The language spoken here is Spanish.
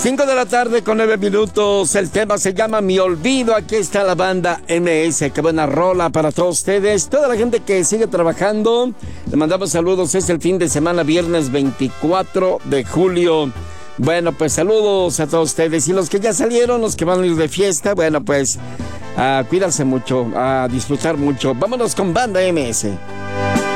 5 de la tarde con 9 minutos. El tema se llama Mi Olvido. Aquí está la banda MS. Qué buena rola para todos ustedes. Toda la gente que sigue trabajando, le mandamos saludos. Es el fin de semana, viernes 24 de julio. Bueno, pues saludos a todos ustedes. Y los que ya salieron, los que van a ir de fiesta, bueno, pues cuídense mucho, a disfrutar mucho. Vámonos con banda MS.